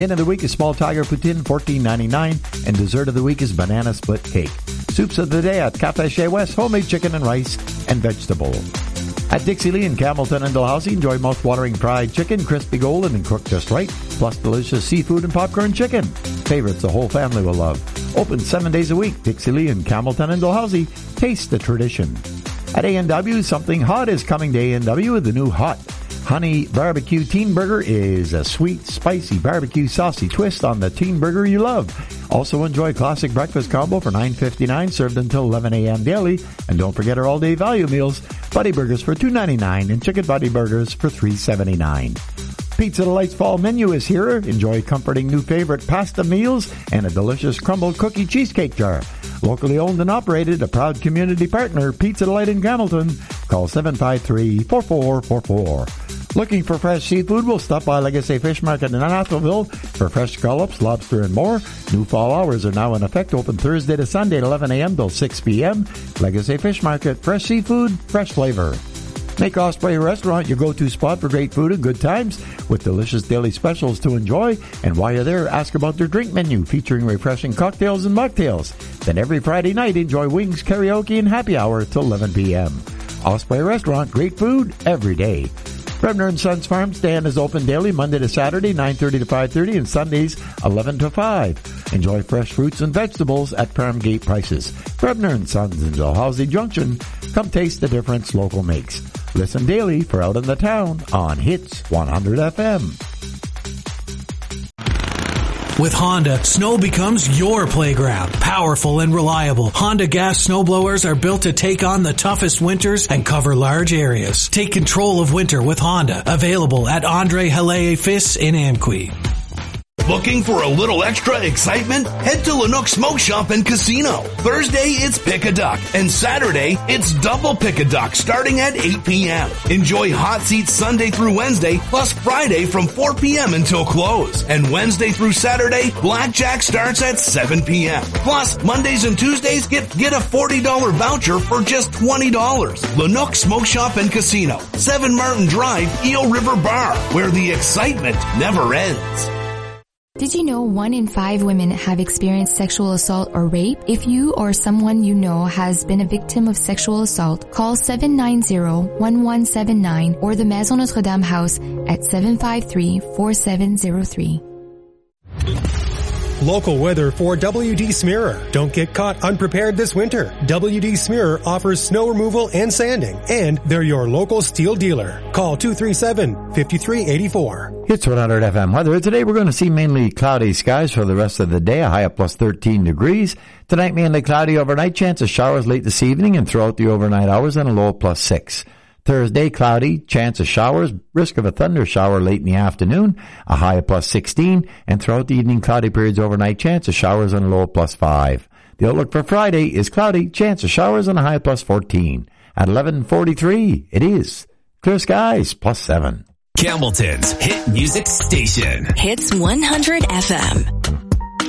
End of the week is small tiger poutine, $14.99, and dessert of the week is banana split cake. Soups of the day at Cafe Chez West, homemade chicken and rice and vegetable. At Dixie Lee in Campbellton and Dalhousie, enjoy mouth-watering fried chicken, crispy golden and cooked just right, plus delicious seafood and popcorn chicken. Favorites the whole family will love. Open 7 days a week. Dixie Lee in Campbellton and Dalhousie. Taste the tradition. At A&W, something hot is coming to A&W with the new Hot Honey Barbecue Teen Burger. Is a sweet, spicy, barbecue saucy twist on the teen burger you love. Also enjoy classic breakfast combo for $9.59, served until 11 a.m. daily. And don't forget our all-day value meals, Buddy Burgers for $2.99 and Chicken Buddy Burgers for $3.79. Pizza Delight's fall menu is here. Enjoy comforting new favorite pasta meals and a delicious crumbled cookie cheesecake jar. Locally owned and operated, a proud community partner, Pizza Delight in Hamilton. Call 753-4444. Looking for fresh seafood? We'll stop by Legacy Fish Market in Atholville for fresh scallops, lobster, and more. New fall hours are now in effect. Open Thursday to Sunday at 11 a.m. till 6 p.m. Legacy Fish Market. Fresh seafood, fresh flavor. Make Osprey Restaurant your go-to spot for great food and good times with delicious daily specials to enjoy. And while you're there, ask about their drink menu featuring refreshing cocktails and mocktails. Then every Friday night, enjoy wings, karaoke, and happy hour till 11 p.m. Osprey Restaurant, great food every day. Brebner & Sons Farm Stand is open daily Monday to Saturday, 9:30 to 5:30, and Sundays, 11 to 5. Enjoy fresh fruits and vegetables at farm gate prices. Brebner & Sons in Dalhousie Junction. Come taste the difference local makes. Listen daily for Out in the Town on Hits 100 FM. With Honda, snow becomes your playground. Powerful and reliable, Honda gas snowblowers are built to take on the toughest winters and cover large areas. Take control of winter with Honda. Available at Andre Halle Fis in Amqui. Looking for a little extra excitement? Head to Lanook Smoke Shop and Casino. Thursday, it's Pick a Duck. And Saturday, it's Double Pick a Duck starting at 8 p.m. Enjoy hot seats Sunday through Wednesday, plus Friday from 4 p.m. until close. And Wednesday through Saturday, Blackjack starts at 7 p.m. Plus, Mondays and Tuesdays, get a $40 voucher for just $20. Lanook Smoke Shop and Casino, 7 Martin Drive, Eel River Bar, where the excitement never ends. Did you know 1 in 5 women have experienced sexual assault or rape? If you or someone you know has been a victim of sexual assault, call 790-1179 or the Maison Notre-Dame House at 753-4703. Local weather for WD Smearer. Don't get caught unprepared this winter. WD Smearer offers snow removal and sanding, and they're your local steel dealer. Call 237-5384. It's 100 FM weather. Today we're going to see mainly cloudy skies for the rest of the day, a high of plus 13 degrees. Tonight mainly cloudy overnight, chance of showers late this evening and throughout the overnight hours, and a low of plus 6. Thursday, cloudy, chance of showers, risk of a thunder shower late in the afternoon, a high of plus 16, and throughout the evening, cloudy periods overnight, chance of showers and a low of plus 5. The outlook for Friday is cloudy, chance of showers and a high of plus 14. At 11:43, it is clear skies, plus 7. Campbellton's hit music station. Hits 100 FM.